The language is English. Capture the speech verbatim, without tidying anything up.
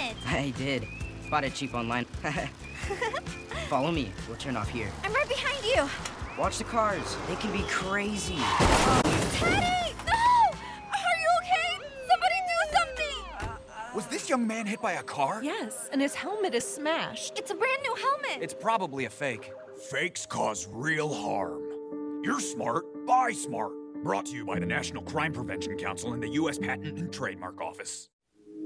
helmet. I did. Bought it cheap online. Follow me. We'll turn off here. I'm right behind you. Watch the cars. They can be crazy. Teddy! No! Are you okay? Somebody do something! Was this young man hit by a car? Yes, and his helmet is smashed. It's a brand new helmet. It's probably a fake. Fakes cause real harm. You're smart, buy smart. Brought to you by the National Crime Prevention Council and the U S Patent and Trademark Office.